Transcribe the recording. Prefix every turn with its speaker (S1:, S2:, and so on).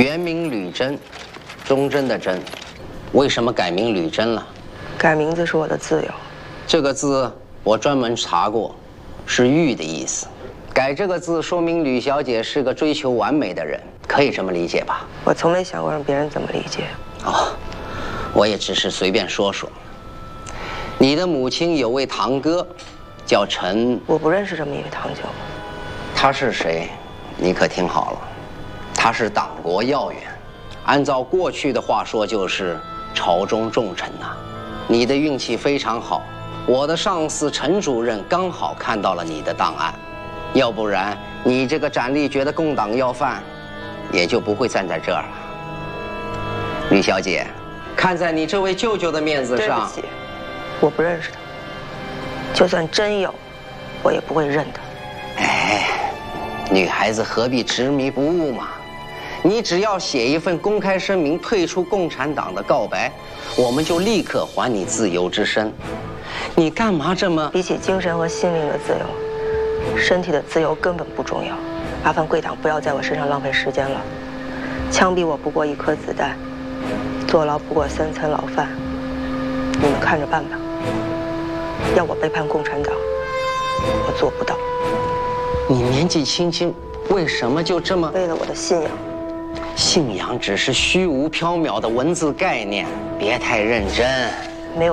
S1: 原名吕珍，忠贞的贞。为什么改名吕珍了？
S2: 改名字是我的自由。
S1: 这个字我专门查过，是玉的意思。改这个字说明吕小姐是个追求完美的人，可以这么理解吧？
S2: 我从没想过让别人怎么理解。
S1: 哦，我也只是随便说说。你的母亲有位堂哥，叫陈。
S2: 我不认识这么一位堂舅。
S1: 他是谁？你可听好了，他是党国要员，按照过去的话说就是朝中重臣呐。你的运气非常好，我的上司陈主任刚好看到了你的档案，要不然你这个斩立决的共党要犯，也就不会站在这儿了。吕小姐，看在你这位舅舅的面子上，
S2: 对不起，我不认识他，就算真有，我也不会认他。
S1: 哎，女孩子何必执迷不悟嘛？你只要写一份公开声明退出共产党的告白，我们就立刻还你自由之身。你干嘛这么……
S2: 比起精神和心灵的自由，身体的自由根本不重要。麻烦贵党不要在我身上浪费时间了。枪毙我不过1颗子弹，坐牢不过3餐牢饭，你们看着办吧。要我背叛共产党，我做不到。
S1: 你年纪轻轻，为什么就这么……
S2: 为了我的信仰。
S1: 信仰只是虚无缥缈的文字概念，别太认真。